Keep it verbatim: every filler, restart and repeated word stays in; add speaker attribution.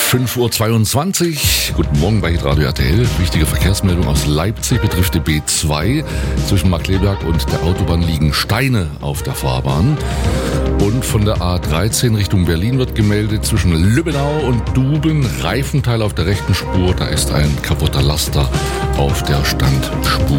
Speaker 1: fünf Uhr zweiundzwanzig. Guten Morgen bei Hitradio R T L. Wichtige Verkehrsmeldung aus Leipzig betrifft die B zwei. Zwischen Markkleeberg und der Autobahn liegen Steine auf der Fahrbahn. Und von der A dreizehn Richtung Berlin wird gemeldet, zwischen Lübbenau und Duben, Reifenteil auf der rechten Spur. Da ist ein kaputter Laster auf der Standspur.